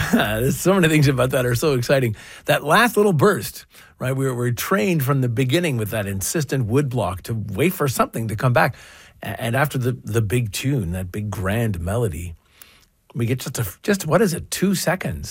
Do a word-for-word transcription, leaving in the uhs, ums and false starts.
There's so many things about that are so exciting. That last little burst, right? We were, we were trained from the beginning with that insistent wood block to wait for something to come back. And after the, the big tune, that big grand melody, we get just a, just, what is it, two seconds